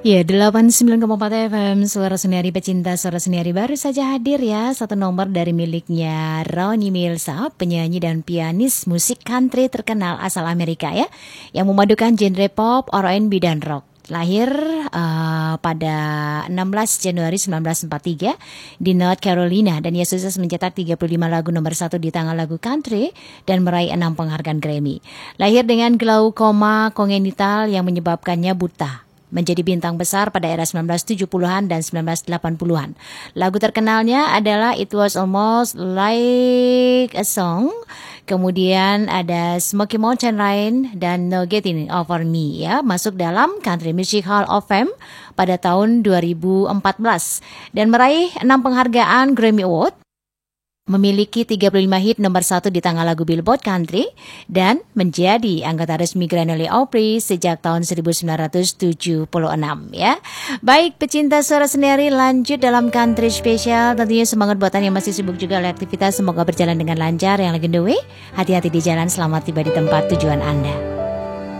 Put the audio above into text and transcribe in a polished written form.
Ya, 89,4 FM, Suara Seniari Pecinta Suara Seniari baru saja hadir ya. Satu nomor dari miliknya Ronnie Milsap, penyanyi dan pianis musik country terkenal asal Amerika ya, yang memadukan genre pop, R&B, dan rock. Lahir pada 16 Januari 1943 di North Carolina, dan ia sukses mencetak 35 lagu nomor 1 di tangan lagu country dan meraih 6 penghargaan Grammy. Lahir dengan glaukoma kongenital yang menyebabkannya buta. Menjadi bintang besar pada era 1970-an dan 1980-an. Lagu terkenalnya adalah It Was Almost Like a Song. Kemudian ada Smoky Mountain Rain dan No Getting Over Me ya, masuk dalam Country Music Hall of Fame pada tahun 2014 dan meraih 6 penghargaan Grammy Award. Memiliki 35 hit nomor 1 di tangga lagu Billboard Country dan menjadi anggota resmi Grand Ole Opry sejak tahun 1976 ya. Baik pecinta suara seniari, lanjut dalam country spesial. Tentunya semangat buatan yang masih sibuk juga oleh aktivitas, semoga berjalan dengan lancar. Yang lagi on the way, hati-hati di jalan, selamat tiba di tempat tujuan Anda.